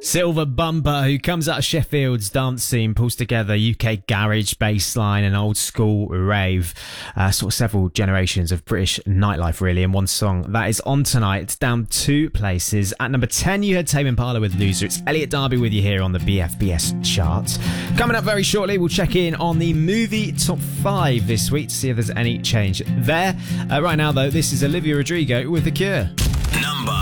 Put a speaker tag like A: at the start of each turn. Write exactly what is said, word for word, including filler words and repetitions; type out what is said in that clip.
A: Silver Bumper, who comes out of Sheffield's dance scene, pulls together U K garage, bassline and old school rave. Uh, sort of several generations of British nightlife, really, in one song. That is on tonight. It's down two places. At number ten, you had Tame Impala with Loser. It's Elliot Darby with you here on the B F B S chart. Coming up very shortly, we'll check in on the movie top five this week to see if there's any change there. Uh, right now, though, this is Olivia Rodrigo with The Cure.
B: Number